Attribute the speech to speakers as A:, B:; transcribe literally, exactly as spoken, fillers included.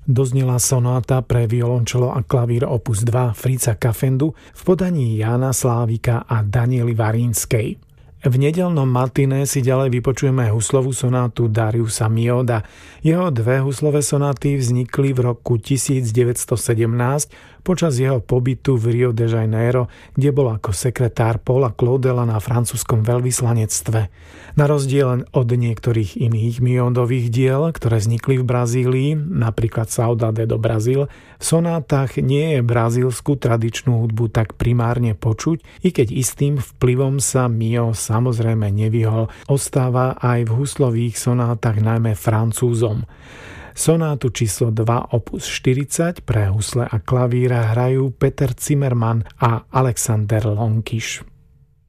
A: doznela sonáta pre violončelo a klavír opus dva Frica Kaffendu v podaní Jána Slávika a Daniely Varínskej. V nedeľnom matiné si ďalej vypočujeme huslovú sonátu Dariusa Milhaуда. Jeho dve huslové sonáty vznikli v roku devätnásťstosedemnásť počas jeho pobytu v Rio de Janeiro, kde bol ako sekretár Paula Claudela na francúzskom veľvyslanectve. Na rozdiel od niektorých iných Milhaudových diel, ktoré vznikli v Brazílii, napríklad Saudade do Brasil, v sonátach nie je brazílsku tradičnú hudbu tak primárne počuť, i keď istým vplyvom sa Mio samozrejme nevyhol, ostáva aj v huslových sonátach najmä Francúzom. Sonátu číslo dva opus štyridsať pre husle a klavíra hrajú Peter Zimmermann a Alexander Lonkiš.